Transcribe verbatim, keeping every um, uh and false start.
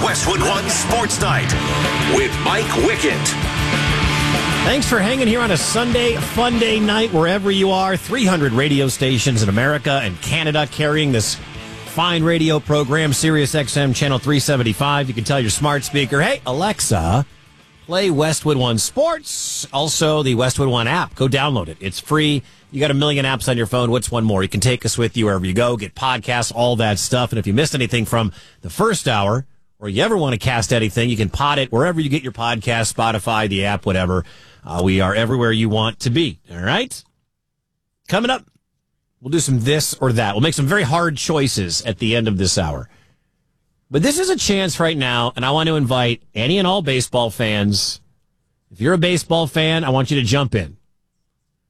Westwood One Sports Night with Mike Wickett. Thanks for hanging here on a Sunday fun day night wherever you are. three hundred radio stations in America and Canada carrying this fine radio program, Sirius X M Channel three seventy-five. You can tell your smart speaker, hey, Alexa, play Westwood One Sports. Also, the Westwood One app. Go download it. It's free. You got a million apps on your phone. What's one more? You can take us with you wherever you go, get podcasts, all that stuff. And if you missed anything from the first hour, or you ever want to cast anything, you can pod it wherever you get your podcast, Spotify, the app, whatever. Uh, we are everywhere you want to be. All right? Coming up, we'll do some this or that. We'll make some very hard choices at the end of this hour. But this is a chance right now, and I want to invite any and all baseball fans. If you're a baseball fan, I want you to jump in.